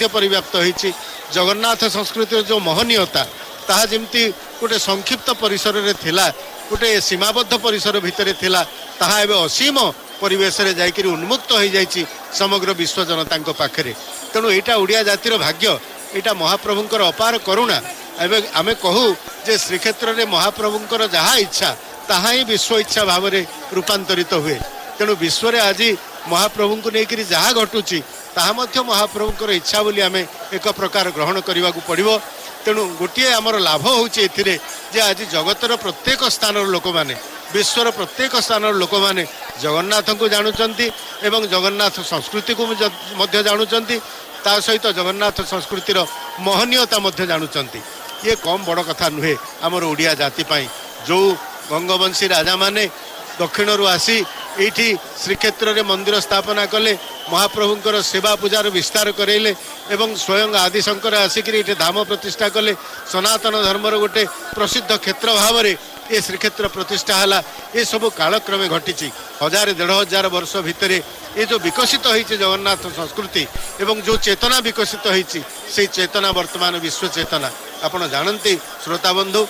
तथ्य परिव्याप्त होईछि जगन्नाथ संस्कृति जो महनीयता ताहा जेमती गोटे संक्षिप्त परिसर रे थिला गोटे सीमाबद्ध परिसर भितर थिला ताहा एबे असीम परिवेश रे जाइकरी उन्मुक्त हो जाइछि समग्र विश्व जनता पाखरे तेणु एटा ओडिया जातिर भाग्य एटा महाप्रभुंकर अपार करुणा एवं आमे कहू जे श्रीक्षेत्र रे महाप्रभुंकर जहा इच्छा ताहा ही विश्व इच्छा भाव में रूपांतरित हुए तेणु विश्व रे आज महाप्रभु को लेकर जहा घटुची ताहा मध्य महाप्रभुंकर इच्छा बोली आमे एक प्रकार ग्रहण करने को पड़ो तेणु गोटे आमर लाभ होउछि एथिरे जे आज जगतर प्रत्येक स्थान लोक माने विश्वर प्रत्येक स्थान लोक माने जगन्नाथ को जानुचंती एवं जगन्नाथ संस्कृति को मध्य जानुचंती ता सहित जगन्नाथ संस्कृतिर महनीयता मध्य जानुचंती ये कम बड़ कथा नुहे आमर ओडिया जाति पाई जो गंगवंशी राजा माने दक्षिण रु आसी एठी श्रीक्षेत्र रे मंदिर स्थापना कले महाप्रभुंकर सेवा पूजार विस्तार करेले एवं स्वयं आदिशंकर आसिक धाम प्रतिष्ठा कले सनातन धर्मर गोटे प्रसिद्ध क्षेत्र भाव में ये श्रीक्षेत्र प्रतिष्ठा है ये सब कालक्रमे घटी हजार 1500 वर्ष भितर ये जो विकसित होती जगन्नाथ संस्कृति एवं जो चेतना विकसित होती से चेतना वर्तमान विश्व चेतना आपड़ जानती श्रोता बंधु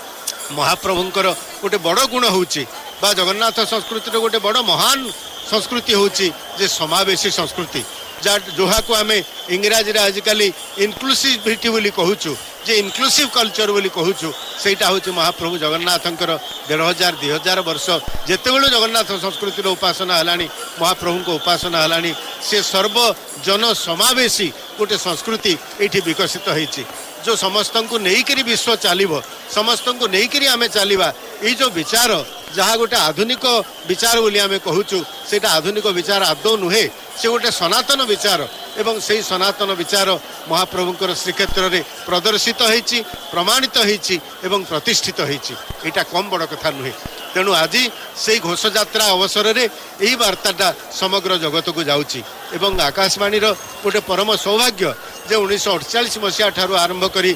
महाप्रभुंकर गोटे बड़ गुण होउची बा जगन्नाथ संस्कृति गोटे बड़ महान संस्कृति होउची जे समावेशी संस्कृति जोहा को आमे इंग्राजी रे आजिकल इनक्लूसिविटी बोली कहूचु जे इनक्लूसिव कल्चर बोली कहूचु सेटा होउची महाप्रभु जगन्नाथंकर 1500-2000 वर्ष जेतेबेले जगन्नाथ संस्कृति रो उपासना हलानी महाप्रभु को उपासना हलानी से सर्व जन समावेशी गोटे संस्कृति एठी विकसित होईची जो समस्त को नहींकरी विश्व चलो समस्त को नहींकरी आमे चलवा ये जो विचार जहाँ गोटे आधुनिक विचार बोली आमे कहूचु सेटा आधुनिक विचार आदौ नुहे से गोटे सनातन विचार एवं से सनातन विचार महाप्रभुंकर श्रीक्षेत्र में प्रदर्शित होईची प्रमाणित होईची एवं प्रतिष्ठित होईची एटा कम बड़ कथा नुहे तेणु आज से घोष यात्रा अवसर में यही वार्ताटा समग्र जगत को जाऊँगी एवं आकाशवाणी गोटे परम सौभाग्य जे 1948 मसीहा ठारू आरंभ करी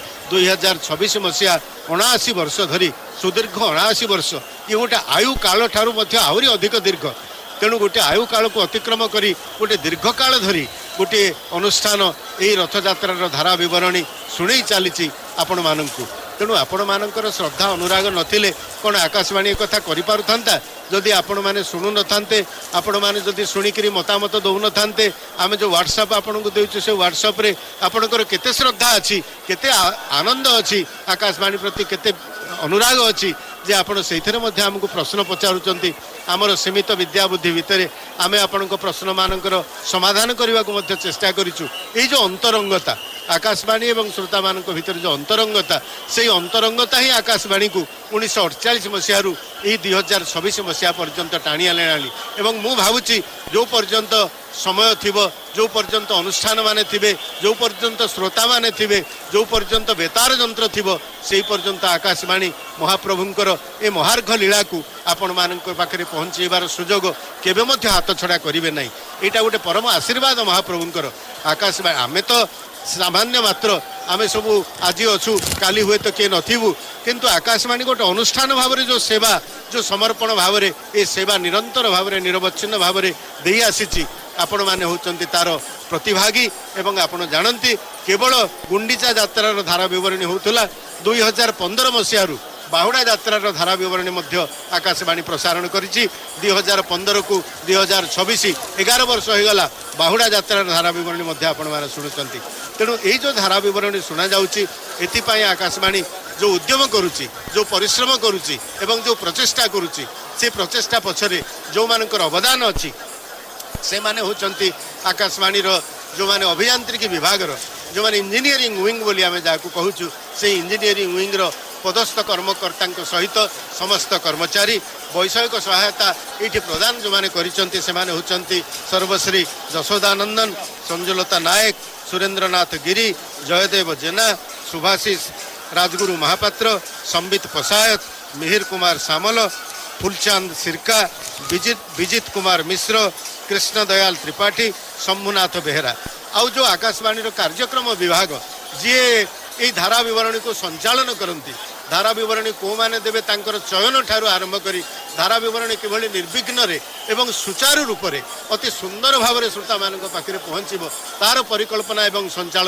2026 मसीहा 79 वर्ष धरी सुदीर्घ 79 वर्ष ये गोटे आयु काल ठारू मध्य आहरी अधिक दीर्घ तेणु गोटे आयु काल को अतिक्रम करी गोटे दीर्घ काल धरी गोटे अनुष्ठान यही रथयात्रार धारा बरणी शुणी चली आपण मानू तेणु आपण मानकर श्रद्धा अनुराग नथिले कौन आकाशवाणी कथा करि पारुथांता जदि आपण माने सुनु न थांते आपण माने जदि सुनिकरी मतामत दउ न थांते आमे जो व्हाट्सएप आपण को देउछु से व्हाट्सएप रे आपणकर केते श्रद्धा अछि केते आनंद अछि आकाशवाणी प्रति केते अनुराग अछि जे आपण सेइथरे मध्ये हमको प्रश्न पचारुचंती आमर सीमित विद्या बुद्धि भितर आमे आपणको प्रश्न मानकर समाधान करबा को मध्ये चेष्टा करिछु ए जो अंतरंगता आकाशवाणी एवं श्रोता मान भीतर जो अंतरंगता से अंतरंगता ही आकाशवाणी को 1948 मसीह 2026 मसीहा पर्यंत टाणी आनी एवं मु भावुची जो पर्यंत समय थिबो जो पर्यंत अनुष्ठान माने थिबे जो पर्यंत श्रोता माने थिबे जो पर्यंत बेतार यंत्र थिबो सेही पर्यंत आकाशवाणी महाप्रभुंकर ए महार्घ लीला को आपण मानक पाखरे पहुंचेबार सुजोग केबे मध्य हाथ छड़ा करिवे नाही एटा गोटे परम आशीर्वाद महाप्रभुंकर आकाशवाणी आमे तो सामान्य मात्र आमे सबू आज अच्छू काली हुए तो किए नथिबू किंतु आकाशवाणी गोटे अनुष्ठान भाव में जो सेवा जो समर्पण भाव में ये सेवा निरंतर भाव में निरवच्छिन्न भाव में दे आसी आपण मैंने होचंती तार प्रतिभागी एवं आपण जानती केवल गुंडीचा यात्रार धारा विवरणी होता 2015 मसीह बाहुड़ा यात्रार धारा विवरणी मध्य आकाशवाणी प्रसारण करिछि 2015 को 2026 11 वर्ष होगला बाहुड़ा यात्रार धारा विवरणी मध्य आपण माने सुनुचंती तेणु यही जो धारा विवरणी शुणा जाउछि एथिपाई आकाशवाणी जो उद्यम करुछि जो परिश्रम करुछि एवं जो प्रचेष्टा करुछि से प्रचेष्टा पछरे जो मानकर अवदान अछि से माने होचंती आकाशवाणी जो माने अभियांत्रिकी विभाग जो माने इंजीनियरिंग विंग बोली आमे जाकू कहूछु से इंजीनियरिंग विंग पदस्थ कर्मकर्ता सहित समस्त कर्मचारी वैषयिक सहायता ये प्रदान जो मैंने होती सर्वश्री जशोदानंदन संजुलता नायक सुरेंद्रनाथ गिरी जयदेव जेना सुभाषिष राजगुरु महापात्र संबित पसायत मिहिर कुमार सामल फुलचांद सिरका विजित कुमार मिश्र कृष्ण दयाल त्रिपाठी शंभुनाथ बेहरा आउ जो आकाशवाणी कार्यक्रम विभाग जी ये धारा विवरणी को संचालन करती धारा विवरणी को माने देवे तांकर चयन ठारू आरंभ करी धारा विवरणी किभली निर्विघ्न रे एवं सुचारू रूप से अति सुंदर भाव में श्रोता मान पाखे पहुँचब तार परिकल्पना एवं संचालन